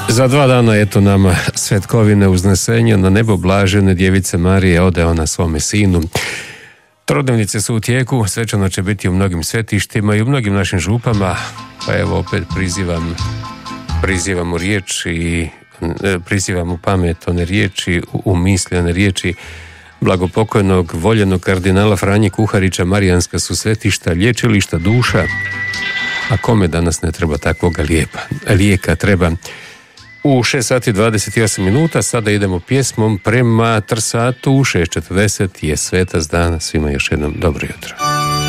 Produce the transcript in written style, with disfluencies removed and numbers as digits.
Za 2 dana eto nama svetkovine uznesenja na nebo blažene djevice Marije ode ona svome sinu. Trodnevnice su u tijeku, svečano će biti u mnogim svetištima i u mnogim našim župama, pa evo opet prizivamo riječ i prizivamo pamet one riječi, u misli one riječi blagopokojnog voljenog kardinala Franje Kuharića. Marijanska su svetišta, liječilišta duša, a kome danas ne treba takvoga lijeka treba. U 6 sati 28 minuta sada idemo pjesmom prema Trsatu. U 6:40 je Svetac dan. Svima još jednom dobro jutro.